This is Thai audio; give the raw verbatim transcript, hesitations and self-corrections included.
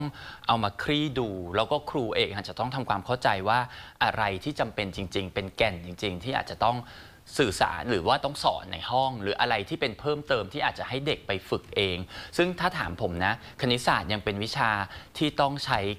เอามาคลี่ดูแล้วก็ครูเองอาจจะต้องทำความเข้าใจว่าอะไรที่จำเป็นจริงๆเป็นแก่นจริงๆที่อาจจะต้องสื่อสารหรือว่าต้องสอนในห้องหรืออะไรที่เป็นเพิ่มเติมที่อาจจะให้เด็กไปฝึกเองซึ่งถ้าถามผมนะคณิตศาสตร์ยังเป็นวิชาที่ต้องใช้